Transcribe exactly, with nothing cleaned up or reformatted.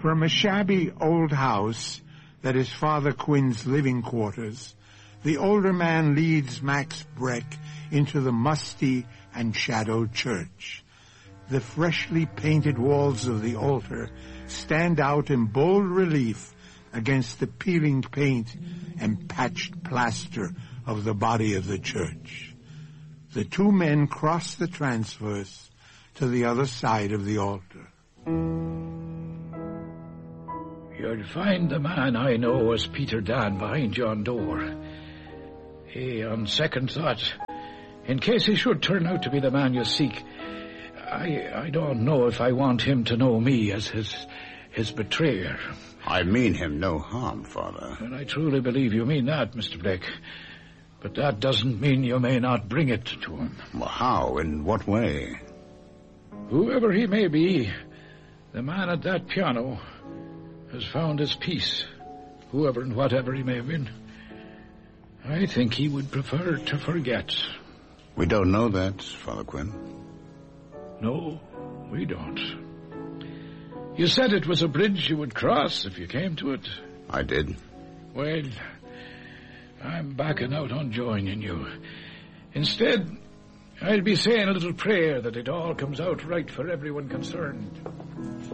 From a shabby old house that is Father Quinn's living quarters, the older man leads Max Breck into the musty and shadowed church. The freshly painted walls of the altar stand out in bold relief against the peeling paint and patched plaster of the body of the church. The two men cross the transverse to the other side of the altar. You'll find the man I know as Peter Dan behind yon door. He, on second thought, in case he should turn out to be the man you seek, I I don't know if I want him to know me as his his betrayer. I mean him no harm, Father. And I truly believe you mean that, Mister Blake. But that doesn't mean you may not bring it to him. Well, how? In what way? Whoever he may be, the man at that piano has found his peace, whoever and whatever he may have been. I think he would prefer to forget. We don't know that, Father Quinn. No, we don't. You said it was a bridge you would cross if you came to it. I did. Well, I'm backing out on joining you. Instead, I'll be saying a little prayer that it all comes out right for everyone concerned.